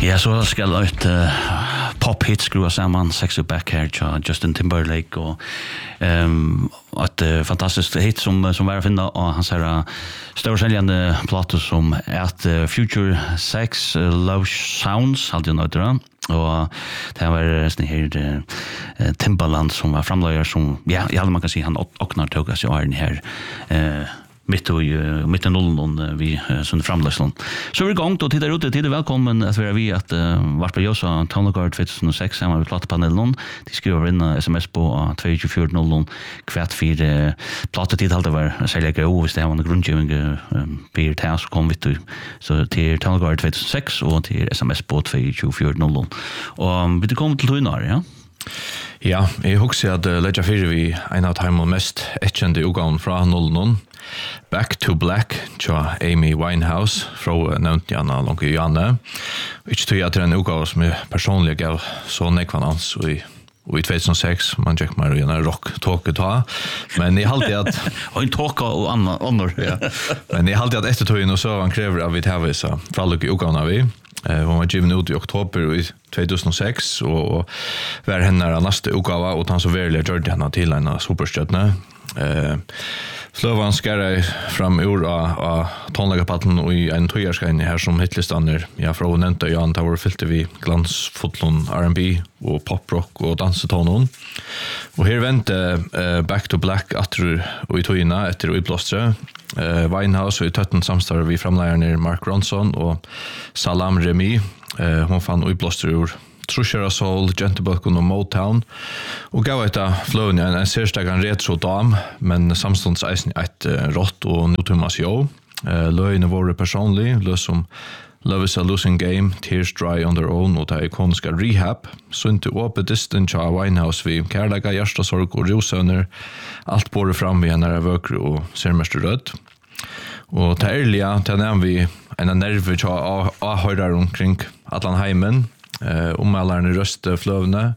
Ja, så skal ett pop-hit skrua samman Sexy Back här till Justin Timberlake och ett fantastiskt hit som var att finna och hans här storsäljande platta som är Future Sex Love Sounds hade jag något då. Och det var sån här Timbaland som var framlöjare som ja, man kan säga han öppnar tog sig av den här mitt i nollen vi som framlösning. Så vi gång då tittar ut till välkommen att vara vi att vart på Josa Tonegard 2006 har vi plattpanelen. De skriver in SMS på 2400 kvart 4 plattetid hade var sälja och visst det var en grundgivning per task kom vi till så till Tonegard 2006 och till SMS på 2400. Och vi kommer till Tunar, ja. Ja, jeg husker at Ledja 4 vi en av de mest etkjente utgaven fra 00. Back to Black tja Amy Winehouse fra nevnt Janna Lonke Janne. Ikke tog jeg til en utgave som jeg personlig gav så nekvanans og i 2006 man tjekk meg gjennom rock-tåket ta. Men jeg halte at og en tåka og andre. Ja. Men jeg halte at etter togjen og så han krever at vi tar vi så fralukke utgaven av vi. Hon var given ut i oktober i 2006 og var henne neste utgave og han så verilig gjør henne til en superstøttene. Fløvan skærer fram ur av tonlegapatten og i en tøyerskrein her som hitlistander. Ja, fra hun nevnte Jan, da var fylte vi glansfotlån, R&B og poprock og dansetonen. Og her venter Back to Black atter og i tøyene etter utblåstere. Winehouse og i tøtten samstarver vi framleierne Mark Ronson og Salam Remy. Hun fann utblåstere ur Trusher Soul, Gentlebucken og Motown og gav etter fløen en særstegan retro dam, men samstånds eisen et rått og notummas jo. Løgene våre personlig, løs som Love is a Losing Game, Tears Dry on Their Own og det ikoniske Rehab, sunt og åpet distant av Winehouse vi kærlega, hjertesorg og rosønner, alt båret fram vi henne er vøkere og ser mest rødt. Og til ærlige, til nevn vi en nerve til å høre omkring Atlanheimen, ommalerne røste fløvene.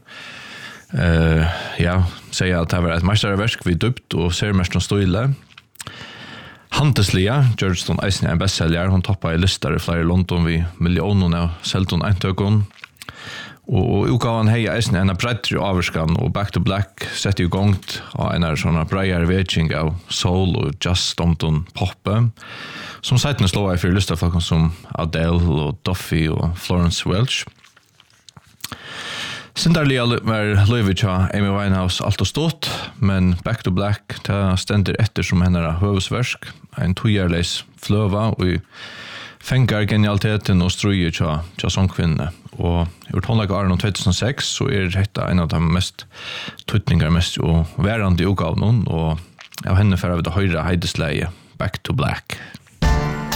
Ja, sier at det var et mesterverk vi dypt og ser mest noen støyle. Handelslige, Georgetown Eisen er en bestselger. Hun toppet i lister i flere London vi millioner av Selton Eintøkken. Og utgaven hei Eisen er en bredere averskan og Back to Black setter i gang av en sånne bredere vetsing av soul og jazz Stompton poppe. Som seitene slår jeg for listerfolk som Adele og Duffy og Florence Welch. Sindarlig var Løyvig av Amy Winehouse alt og stått, men Back to Black stender etter som henne høvesversk, en togjerleis fløva og fengar genialiteten og strøye til sångkvinnene. Og i tonelaget Arnon 2006 så dette en av de mest tøytninger, mest og værende utgavene, og av henne fører vi til høyre heidesleie Back to Black.